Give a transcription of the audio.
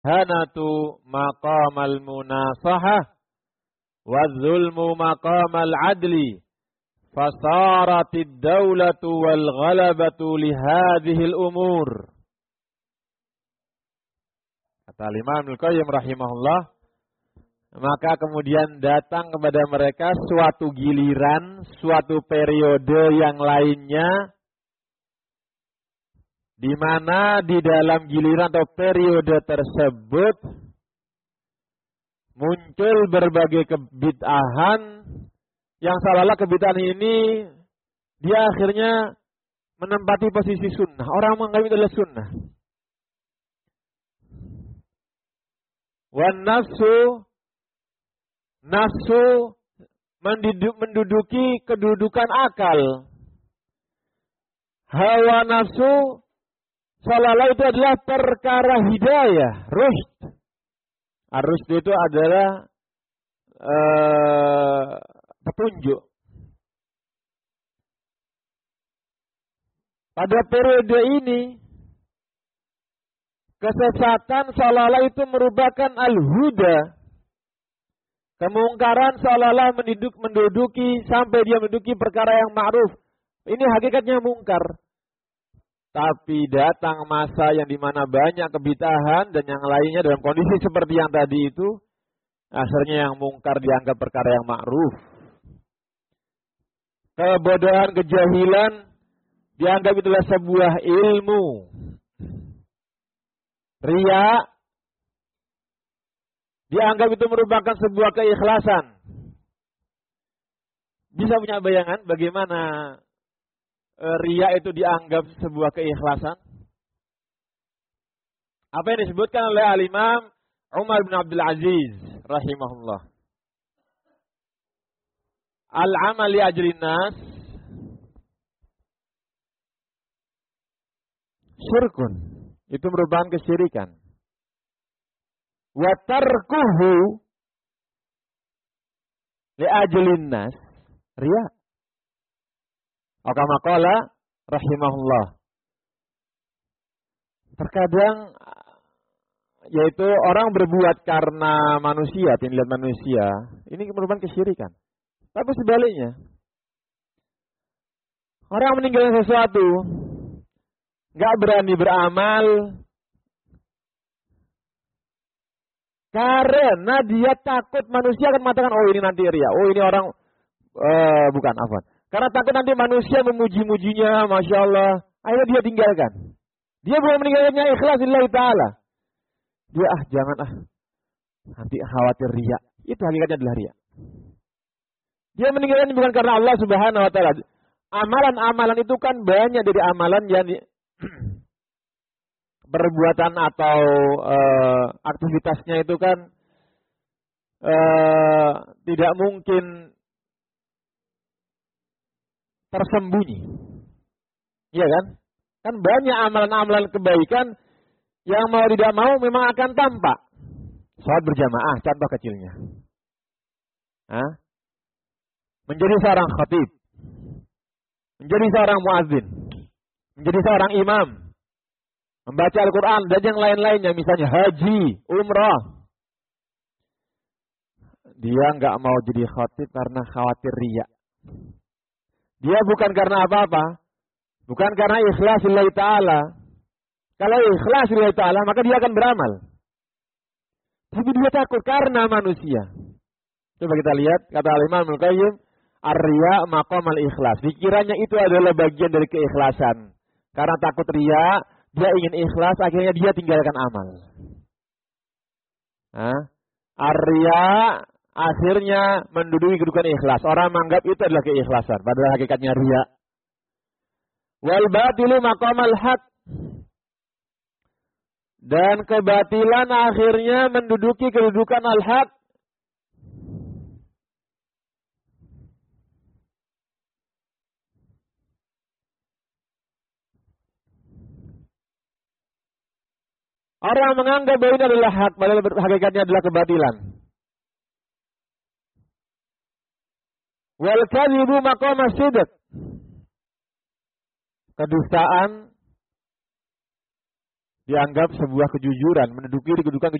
hanatu maqamal munasahah wa zulmu maqamal adli fasaratid daulatu wal ghalabatu li hadhil umur. Kata Imam Al-Qayyim rahimahullah, maka kemudian datang kepada mereka suatu giliran, suatu periode yang lainnya, di mana di dalam giliran atau periode tersebut muncul berbagai kebid'ahan yang seolah-olah kebid'ahan ini dia akhirnya menempati posisi sunnah. Orang menganggap itu adalah sunnah. Wan nafsu menduduki kedudukan akal. Hawa nafsu seolah-olah itu adalah perkara hidayah, rusyd. Ar-rusyd itu adalah petunjuk. Pada periode ini kesesatan seolah-olah itu merupakan al-huda. Kemungkaran seolah-olah menduduki sampai dia menduduki perkara yang ma'ruf. Ini hakikatnya mungkar. Tapi datang masa yang dimana banyak kebid'ahan dan yang lainnya dalam kondisi seperti yang tadi itu, akhirnya yang mungkar dianggap perkara yang ma'ruf. Kebodohan, kejahilan dianggap itulah sebuah ilmu. Riya dianggap itu merupakan sebuah keikhlasan. Bisa punya bayangan bagaimana riya itu dianggap sebuah keikhlasan? Apa yang disebutkan oleh Al-Imam Umar bin Abdul Aziz rahimahullah. Al-amal li ajrin nas syirkun. Itu merupakan kesyirikan. Wa tarkuhu li ajlin nas riya. Kama qala rahimahullah. Terkadang yaitu orang berbuat karena manusia, dilihat manusia, ini merupakan kesyirikan. Tapi sebaliknya, orang meninggalkan sesuatu, nggak berani beramal karena dia takut manusia akan mengatakan, oh ini nanti riya, oh ini orang bukan afwan. Karena takut nanti manusia memuji-mujinya, masya Allah, akhirnya dia tinggalkan. Dia belum meninggalkannya ikhlas lillahi ta'ala. Dia jangan nanti khawatir riya. Itu hakikatnya adalah riya. Dia meninggalkan bukan karena Allah Subhanahu wa taala. Amalan-amalan itu kan banyak dari amalan yang perbuatan atau aktivitasnya itu kan tidak mungkin tersembunyi. Iya kan? Kan banyak amalan-amalan kebaikan yang mau tidak mau memang akan tampak. Salat berjamaah, contoh kecilnya. Menjadi seorang khatib. Menjadi seorang muadzin. Menjadi seorang imam. Membaca Al-Quran dan yang lain-lainnya. Misalnya haji, umrah. Dia nggak mau jadi khatib karena khawatir riya. Dia bukan karena apa-apa. Bukan karena ikhlas lillahi ta'ala. Kalau ikhlas lillahi ta'ala, maka dia akan beramal. Tapi dia takut karena manusia. Coba kita lihat, kata Al-Imam Al-Qayyim, ar-riya maqamal ikhlas. Dikiranya itu adalah bagian dari keikhlasan. Karena takut riya, dia ingin ikhlas, akhirnya dia tinggalkan amal. Ar-riya akhirnya menduduki kedudukan ikhlas. Orang menganggap itu adalah keikhlasan. Padahal hakikatnya riya. Wal batilu maqamal haq. Dan kebatilan akhirnya menduduki kedudukan al-haq. Orang menganggap bahwa ini adalah hak, padahal hakikatnya adalah kebatilan. Wal kadhibu maqamas sidq. Kedustaan dianggap sebuah kejujuran, menduduki kedudukan